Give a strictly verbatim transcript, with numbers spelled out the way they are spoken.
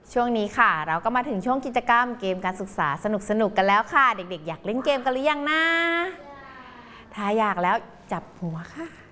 ช่วงนี้ค่ะเราก็มาถึงช่วงกิจกรรมเกมการศึกษาสนุกๆกันแล้วค่ะเด็กๆอยากเล่นเกมกันหรือยังนะถ้าอยากแล้วจับหัวค่ะ